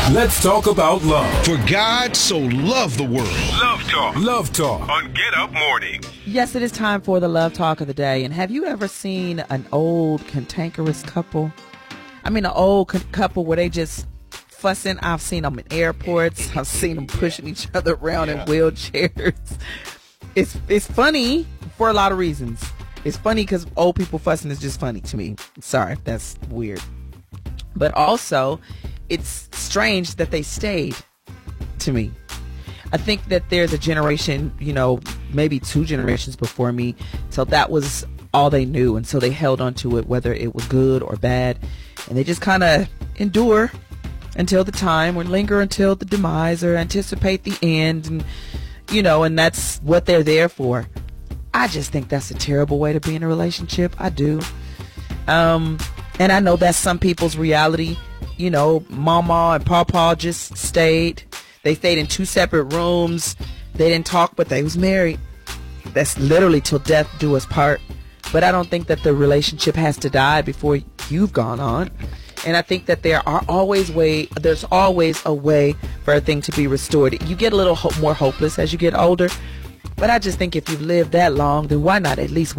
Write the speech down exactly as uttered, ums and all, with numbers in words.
Let's talk about love. For God so loved the world. Love Talk. Love Talk on Get Up Morning. Yes, it is time for the Love Talk of the day. And have you ever seen an old cantankerous couple? I mean, an old c- couple where they just fussing. I've seen them in airports. I've seen them pushing each other around yeah. in wheelchairs. It's it's funny for a lot of reasons. It's funny because old people fussing is just funny to me. Sorry, that's weird. But also, it's strange that they stayed to me. I think that there's a generation, you know, maybe two generations before me, till that was all they knew. And so they held on to it, whether it was good or bad. And they just kind of endure until the time, or linger until the demise, or anticipate the end. And, you know, and that's what they're there for. I just think that's a terrible way to be in a relationship. I do. Um, and I know that's some people's reality. You know, Mama and Pawpaw just stayed. They stayed in two separate rooms. They didn't talk, but they was married. That's literally till death do us part. But I don't think that the relationship has to die before you've gone on. And I think that there are always way, there's always a way for a thing to be restored. You get a little ho- more hopeless as you get older. But I just think if you've lived that long, then why not at least